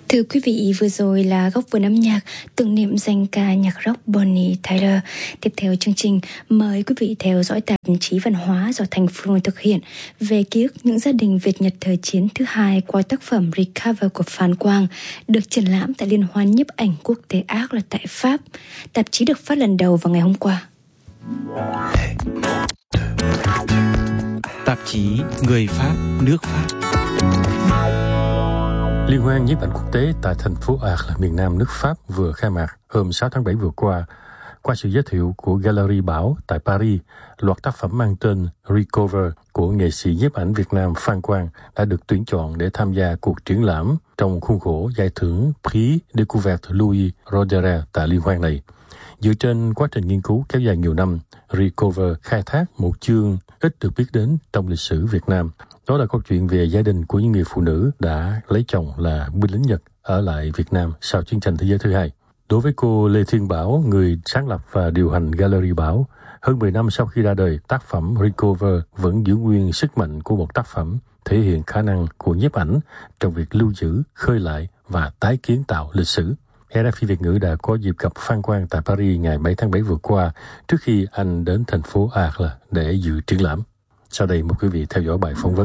Thưa quý vị, vừa rồi là góc vườn âm nhạc tưởng niệm danh ca nhạc rock Bonnie Tyler. Tiếp theo chương trình, mời quý vị theo dõi tạp chí văn hóa do Thành Phương thực hiện về ký ức những gia đình Việt Nhật thời chiến thứ hai qua tác phẩm Recover của Phan Quang, được triển lãm tại Liên hoan nhiếp ảnh quốc tế Arles tại Pháp. Tạp chí được phát lần đầu vào ngày hôm qua. Tạp chí Người Pháp, nước Pháp. Liên hoan nhiếp ảnh quốc tế tại thành phố Arles, miền Nam nước Pháp vừa khai mạc hôm 6 tháng 7 vừa qua. Qua sự giới thiệu của Gallery Bảo tại Paris, loạt tác phẩm mang tên Recover của nghệ sĩ nhiếp ảnh Việt Nam Phan Quang đã được tuyển chọn để tham gia cuộc triển lãm trong khuôn khổ giải thưởng Prix Découverte Louis Roederer tại liên hoan này. Dựa trên quá trình nghiên cứu kéo dài nhiều năm, Recover khai thác một chương ít được biết đến trong lịch sử Việt Nam. Đó là câu chuyện về gia đình của những người phụ nữ đã lấy chồng là binh lính Nhật ở lại Việt Nam sau chiến tranh thế giới thứ hai. Đối với cô Lê Thiên Bảo, người sáng lập và điều hành Gallery Bảo, hơn 10 năm sau khi ra đời, tác phẩm Recover vẫn giữ nguyên sức mạnh của một tác phẩm thể hiện khả năng của nhiếp ảnh trong việc lưu giữ, khơi lại và tái kiến tạo lịch sử. RFI Việt ngữ đã có dịp gặp Phan Quang tại Paris ngày 7 tháng 7 vừa qua trước khi anh đến thành phố Arles để dự triển lãm. Sau đây mời quý vị theo dõi bài phỏng vấn.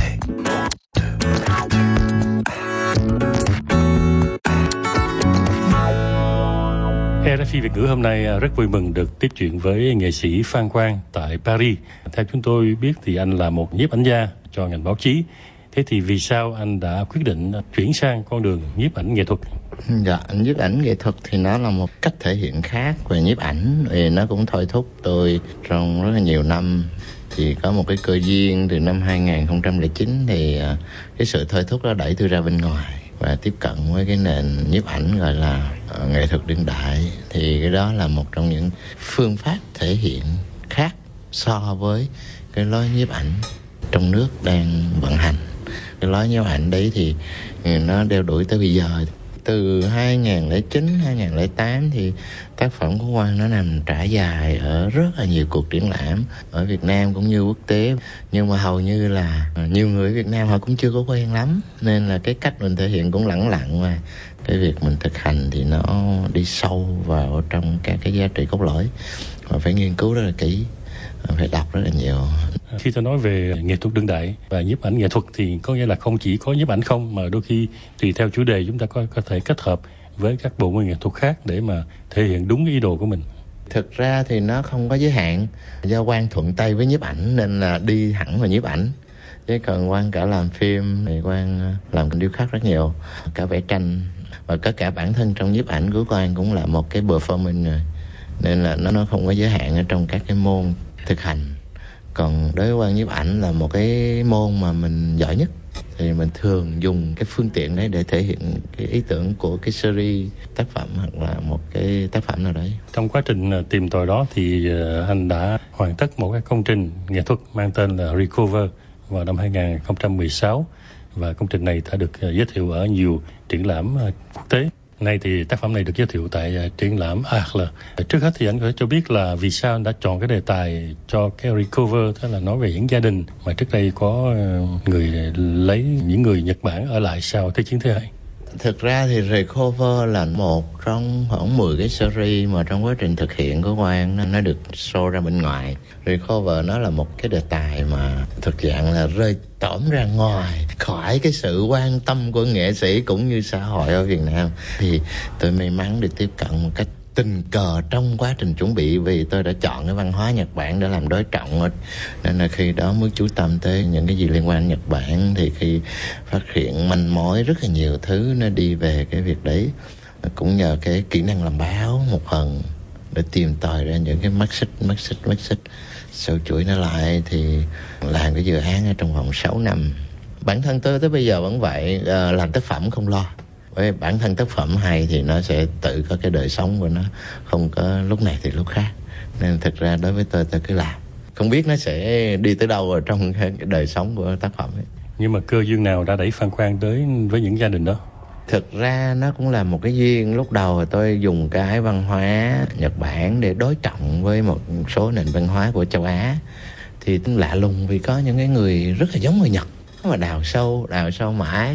RFI Việt ngữ hôm nay rất vui mừng được tiếp chuyện với nghệ sĩ Phan Quang tại Paris. Theo chúng tôi biết thì anh là một nhiếp ảnh gia cho ngành báo chí. Thế thì vì sao anh đã quyết định chuyển sang con đường nhiếp ảnh nghệ thuật? Dạ, nhiếp ảnh nghệ thuật thì nó là một cách thể hiện khác về nhiếp ảnh. Vì nó cũng thôi thúc tôi trong rất là nhiều năm. Thì có một cái cơ duyên từ năm 2009 thì cái sự thôi thúc đó đẩy tôi ra bên ngoài và tiếp cận với cái nền nhiếp ảnh gọi là nghệ thuật đương đại. Thì cái đó là một trong những phương pháp thể hiện khác so với cái lối nhiếp ảnh trong nước đang vận hành. Cái lối nhiếp ảnh đấy thì nó đeo đuổi tới bây giờ. Từ 2009, 2008 thì tác phẩm của Quang nó nằm trải dài ở rất là nhiều cuộc triển lãm ở Việt Nam cũng như quốc tế. Nhưng mà hầu như là nhiều người ở Việt Nam họ cũng chưa có quen lắm. Nên là cái cách mình thể hiện cũng lẳng lặng và cái việc mình thực hành thì nó đi sâu vào trong các cái giá trị cốt lõi. Và phải nghiên cứu rất là kỹ, phải đọc rất là nhiều. Khi tôi nói về nghệ thuật đương đại và nhiếp ảnh nghệ thuật thì có nghĩa là không chỉ có nhiếp ảnh không, mà đôi khi tùy theo chủ đề chúng ta có thể kết hợp với các bộ môn nghệ thuật khác để mà thể hiện đúng ý đồ của mình. Thực ra thì nó không có giới hạn. Do Quang thuận tay với nhiếp ảnh nên là đi hẳn vào nhiếp ảnh. Chứ còn Quang cả làm phim thì Quang làm điêu khắc rất nhiều, cả vẽ tranh và cả bản thân trong nhiếp ảnh của Quang cũng là một cái performance rồi. Nên là nó không có giới hạn ở trong các cái môn thực hành. Còn đối với Quang, nhiếp ảnh là một cái môn mà mình giỏi nhất. Thì mình thường dùng cái phương tiện đấy để thể hiện cái ý tưởng của cái series tác phẩm hoặc là một cái tác phẩm nào đấy. Trong quá trình tìm tòi đó thì anh đã hoàn tất một cái công trình nghệ thuật mang tên là Recover vào năm 2016. Và công trình này đã được giới thiệu ở nhiều triển lãm quốc tế. Nay thì tác phẩm này được giới thiệu tại triển lãm Arles. Trước hết thì anh có thể cho biết là vì sao anh đã chọn cái đề tài cho cái Recover, tức là nói về những gia đình mà trước đây có người lấy những người Nhật Bản ở lại sau Thế chiến thứ hai. Thực ra thì Recover là một trong khoảng 10 cái series mà trong quá trình thực hiện của Quang nó được show ra bên ngoài. Recover nó là một cái đề tài mà thực dạng là rơi tỏm ra ngoài khỏi cái sự quan tâm của nghệ sĩ cũng như xã hội ở Việt Nam. Thì tôi may mắn được tiếp cận một cách tình cờ trong quá trình chuẩn bị, vì tôi đã chọn cái văn hóa Nhật Bản để làm đối trọng, nên là khi đó mới chú tâm tới những cái gì liên quan đến Nhật Bản. Thì khi phát hiện manh mối rất là nhiều thứ nó đi về cái việc đấy, cũng nhờ cái kỹ năng làm báo một phần để tìm tòi ra những cái mắt xích sâu chuỗi nó lại, thì làm cái dự án ở trong vòng 6 năm. Bản thân tôi tới bây giờ vẫn vậy, làm tác phẩm không lo. Với bản thân tác phẩm hay thì nó sẽ tự có cái đời sống của nó, không có lúc này thì lúc khác. Nên thực ra đối với tôi cứ làm, không biết nó sẽ đi tới đâu ở trong cái đời sống của tác phẩm ấy. Nhưng mà cơ duyên nào đã đẩy Phan Quang tới với những gia đình đó? Thực ra nó cũng là một cái duyên. Lúc đầu tôi dùng cái văn hóa Nhật Bản để đối trọng với một số nền văn hóa của châu Á. Thì lạ lùng vì có những cái người rất là giống người Nhật, mà đào sâu mãi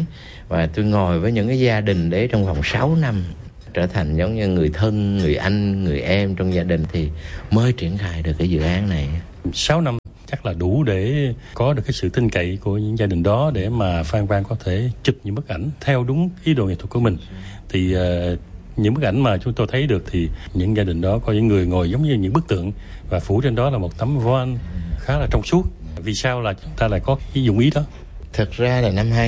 Và tôi ngồi với những cái gia đình đấy trong vòng 6 năm, trở thành giống như người thân, người anh, người em trong gia đình thì mới triển khai được cái dự án này. 6 năm chắc là đủ để có được cái sự tin cậy của những gia đình đó để mà Phan Văn có thể chụp những bức ảnh theo đúng ý đồ nghệ thuật của mình. Thì những bức ảnh mà chúng tôi thấy được thì những gia đình đó có những người ngồi giống như những bức tượng và phủ trên đó là một tấm voan khá là trong suốt. Vì sao là chúng ta lại có cái dụng ý đó? Thực ra là năm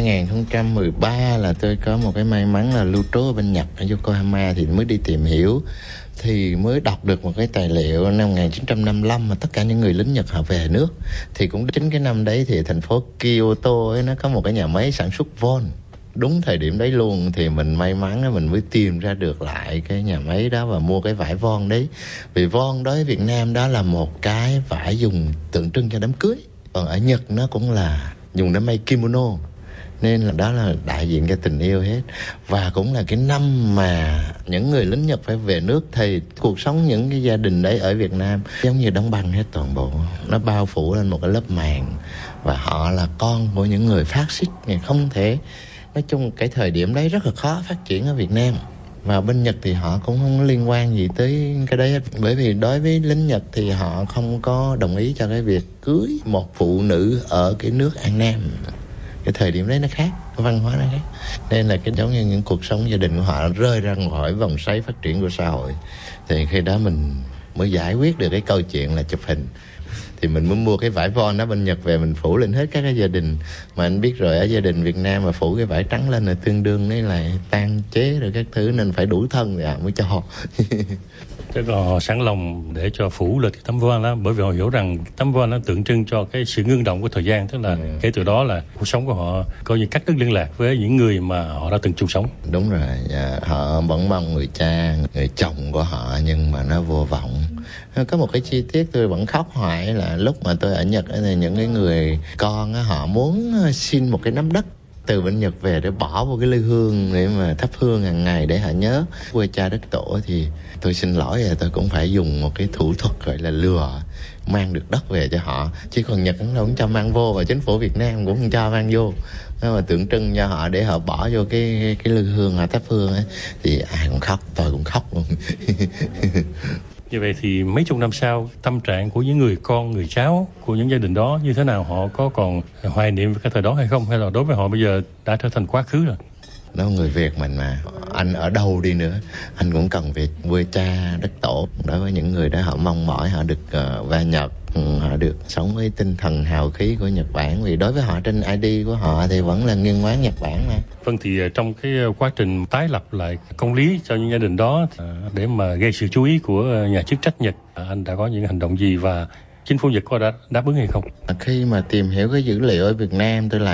2013 là tôi có một cái may mắn là lưu trú ở bên Nhật, ở Yokohama, thì mới đi tìm hiểu. Thì mới đọc được một cái tài liệu năm 1955 mà tất cả những người lính Nhật họ về nước. Thì cũng chính cái năm đấy thì thành phố Kyoto ấy, nó có một cái nhà máy sản xuất von. Đúng thời điểm đấy luôn thì mình may mắn mình mới tìm ra được lại cái nhà máy đó và mua cái vải von đấy. Vì von đối với Việt Nam đó là một cái vải dùng tượng trưng cho đám cưới. Còn ở Nhật nó cũng là dùng để may kimono. Nên là đó là đại diện cho tình yêu hết. Và cũng là cái năm mà những người lính Nhật phải về nước thì cuộc sống những cái gia đình đấy ở Việt Nam giống như đóng băng hết toàn bộ. Nó bao phủ lên một cái lớp màng. Và họ là con của những người phát xít, không thể. Nói chung cái thời điểm đấy rất là khó phát triển ở Việt Nam. Và bên Nhật thì họ cũng không liên quan gì tới cái đấy hết. Bởi vì đối với lính Nhật thì họ không có đồng ý cho cái việc cưới một phụ nữ ở cái nước An Nam. Cái thời điểm đấy nó khác, cái văn hóa nó khác. Nên là cái giống như những cuộc sống gia đình của họ rơi ra khỏi vòng xoáy phát triển của xã hội. Thì khi đó mình mới giải quyết được cái câu chuyện là chụp hình. Thì mình mới mua cái vải von đó bên Nhật về mình phủ lên hết các cái gia đình. Mà anh biết rồi, ở gia đình Việt Nam mà phủ cái vải trắng lên là tương đương với lại tan chế rồi các thứ, nên phải đủ thân thì mới cho. Tức là họ sẵn lòng để cho phủ lên cái tấm voan đó, bởi vì họ hiểu rằng tấm voan nó tượng trưng cho cái sự ngưng động của thời gian, tức là kể từ đó là cuộc sống của họ coi như cắt đứt liên lạc với những người mà họ đã từng chung sống. Đúng rồi, họ vẫn mong người cha, người chồng của họ nhưng mà nó vô vọng. Có một cái chi tiết tôi vẫn khóc hoài là lúc mà tôi ở Nhật thì những cái người con họ muốn xin một cái nắm đất từ bên Nhật về để bỏ vô cái lư hương để mà thắp hương hàng ngày để họ nhớ quê cha đất tổ. Thì tôi xin lỗi là tôi cũng phải dùng một cái thủ thuật gọi là lừa mang được đất về cho họ, chứ còn Nhật nó không cho mang vô, và chính phủ Việt Nam cũng không cho mang vô. Nó mà tượng trưng cho họ để họ bỏ vô cái lư hương họ thắp hương ấy, thì ai cũng khóc, tôi cũng khóc luôn. Như vậy thì mấy chục năm sau, tâm trạng của những người con, người cháu của những gia đình đó như thế nào? Họ có còn hoài niệm về cái thời đó hay không? Hay là đối với họ bây giờ đã trở thành quá khứ rồi? Đó, người Việt mình mà, anh ở đâu đi nữa, anh cũng cần việc quê cha, đất tổ. Đối với những người đó họ mong mỏi họ được va Nhật, họ được sống với tinh thần hào khí của Nhật Bản. Vì đối với họ trên ID của họ thì vẫn là nghiêng quán Nhật Bản mà. Vâng, thì trong cái quá trình tái lập lại công lý cho những gia đình đó để mà gây sự chú ý của nhà chức trách Nhật, anh đã có những hành động gì và chính phủ Nhật có đã đáp ứng hay không? Khi mà tìm hiểu cái dữ liệu ở Việt Nam, tôi làm